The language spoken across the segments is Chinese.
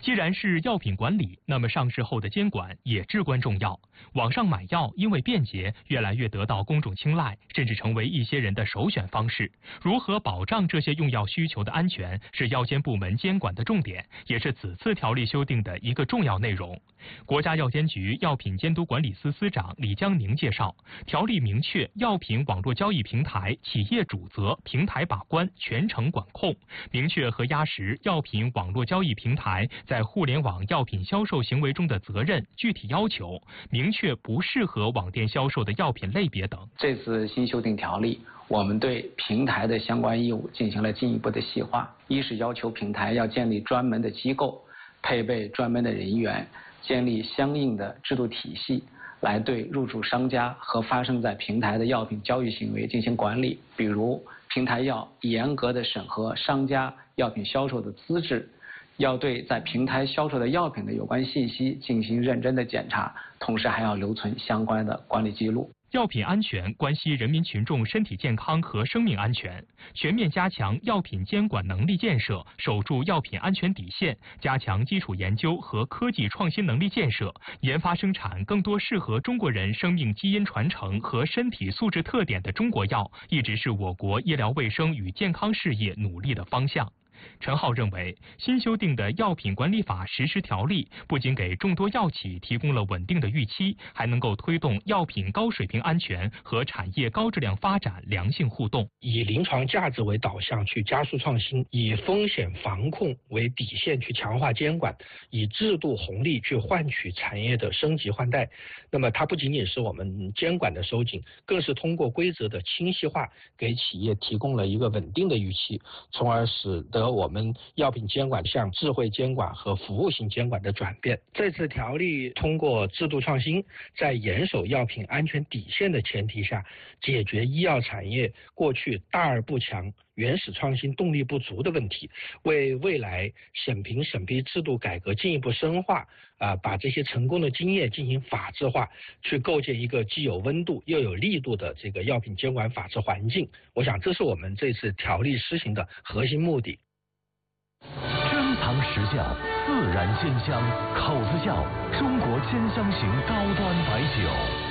既然是药品管理，那么上市后的监管也至关重要。网上买药因为便捷，越来越得到公众青睐，甚至成为一些人的首选方式。如何保障这些用药需求的安全，是药监部门监管的重点，也是此次条例修订的一个重要内容。国家药监局药品监督管理司司长李江宁介绍，条例明确药品网络交易平台企业主责、平台把关、全程管控，明确和压实药品网络交易平台在互联网药品销售行为中的责任、具体要求，明确不适合网店销售的药品类别等。 这次新修订条例，我们对平台的相关义务进行了进一步的细化。一是要求平台要建立专门的机构，配备专门的人员，建立相应的制度体系，来对入驻商家和发生在平台的药品交易行为进行管理。比如，平台要严格的审核商家药品销售的资质，要对在平台销售的药品的有关信息进行认真的检查，同时还要留存相关的管理记录。 药品安全关系人民群众身体健康和生命安全，全面加强药品监管能力建设，守住药品安全底线，加强基础研究和科技创新能力建设，研发生产更多适合中国人生命基因传承和身体素质特点的中国药，一直是我国医疗卫生与健康事业努力的方向。陈浩认为，新修订的药品管理法实施条例不仅给众多药企提供了稳定的预期，还能够推动药品高水平安全和产业高质量发展良性互动。 以临床价值为导向去加速创新，以风险防控为底线去强化监管，以制度红利去换取产业的升级换代。那么它不仅仅是我们监管的收紧，更是通过规则的清晰化，给企业提供了一个稳定的预期，从而使得我们药品监管向智慧监管和服务性监管的转变。这次条例通过制度创新，在严守药品安全底线的前提下，解决医药产业过去大而不强、原始创新动力不足的问题，为未来审评审批制度改革进一步深化，把这些成功的经验进行法治化，去构建一个既有温度又有力度的这个药品监管法治环境。我想这是我们这次条例施行的核心目的。 珍藏实效，自然鲜香，口子窖中国鲜香型高端白酒。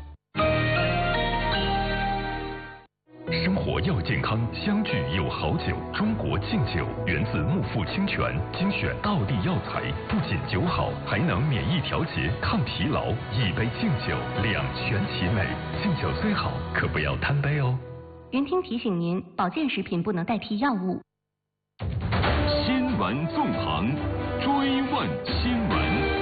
生活要健康，相聚有好酒。中国劲酒源自木富清泉，精选道地药材，不仅酒好，还能免疫调节、抗疲劳。一杯劲酒，两全其美。劲酒虽好，可不要贪杯哦。 云听提醒您，保健食品不能代替药物。 新闻纵横，追问新闻。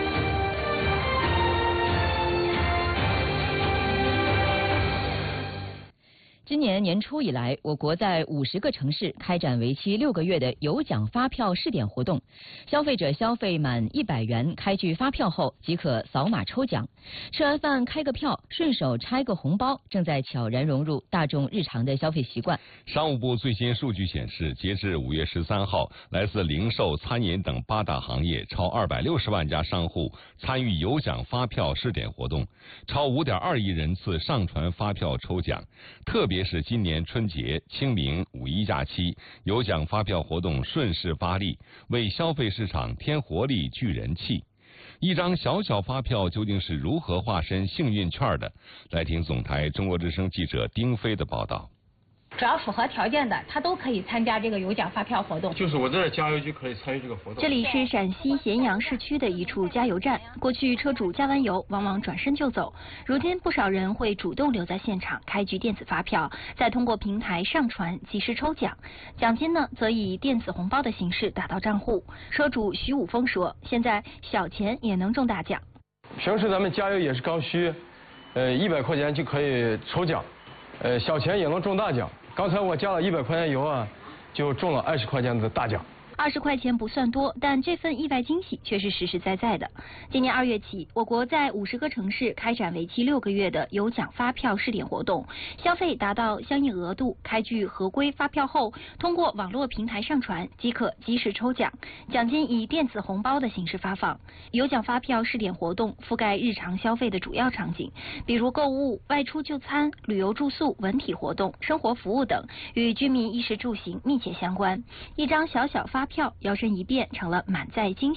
今年年初以来，我国在50个城市开展为期6个月的有奖发票试点活动。消费者消费满100元开具发票后，即可扫码抽奖。吃完饭开个票，顺手拆个红包，正在悄然融入大众日常的消费习惯。 商务部最新数据显示，截至5月13号，来自零售、餐饮等8大行业超260万家商户参与有奖发票试点活动，超5.2亿人次上传发票抽奖。特别是今年春节、清明、五一假期，有奖发票活动顺势发力，为消费市场添活力、聚人气。一张小小发票究竟是如何化身幸运券的？来听总台中国之声记者丁飞的报道。 只要符合条件的，他都可以参加这个有奖发票活动。 就是我这儿加油就可以参与这个活动。 这里是陕西咸阳市区的一处加油站。过去车主加完油往往转身就走，如今不少人会主动留在现场开具电子发票，再通过平台上传及时抽奖。奖金呢，则以电子红包的形式打到账户。车主徐武峰说，现在小钱也能中大奖。 平时咱们加油也是刚需，100块钱就可以抽奖，小钱也能中大奖。刚才我加了100块钱油啊，就中了20块钱的大奖。 20块钱不算多，但这份意外惊喜却是实实在在的。今年2月起，我国在50个城市开展为期6个月的有奖发票试点活动，消费达到相应额度，开具合规发票后，通过网络平台上传即可及时抽奖，奖金以电子红包的形式发放。有奖发票试点活动覆盖日常消费的主要场景，比如购物、外出就餐、旅游住宿、文体活动、生活服务等，与居民衣食住行密切相关。一张小小发票摇身一变成了满载惊喜。